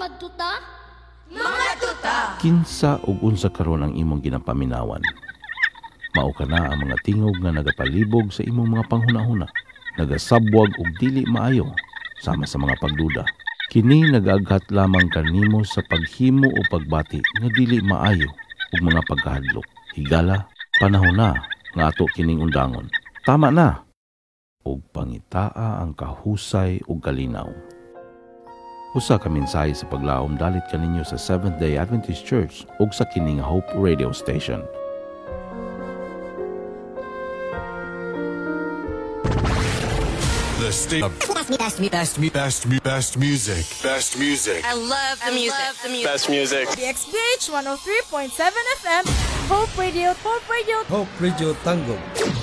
tuta? Mga tuta! Kinsa ug unsa karon ang imong ginapaminawan? Mao kana ang mga tingog nga nagapalibog sa imong mga panghuna-huna, nagasabwag og dili maayo sama sa mga pagduda. Kini nagaghat lamang kanimo sa paghimo o pagbati nga dili maayo ug mga pagkahadlok. Higala, panahon na nga ato kining undangon. Tama na. Ug pangitaa ang kahusay ug kalinaw. Usa ka mensahe sa paglaom dalit kaninyo sa Seventh-day Adventist Church ug sa kining Hope Radio Station. The state of best music. Best music. I love the music. Best music. DXBH 103.7 FM, Hope Radio, Hope Radio. Hope Radio Tango.